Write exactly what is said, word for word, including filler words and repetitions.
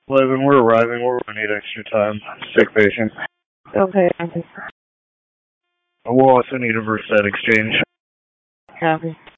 eleven, we're arriving. We're going to need extra time. Sick patient. Okay, copy. We'll also need a Versed exchange. Copy.